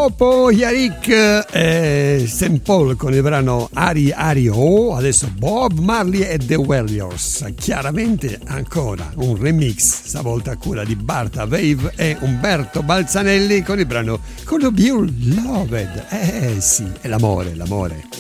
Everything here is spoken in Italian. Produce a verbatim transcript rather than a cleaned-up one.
Dopo Yarik e Saint Paul con il brano Ari Ari Oh, adesso Bob Marley e The Warriors. Chiaramente ancora un remix, stavolta a cura di Barta Wave e Umberto Balzanelli con il brano Could You Be Loved? Eh sì, è l'amore, l'amore.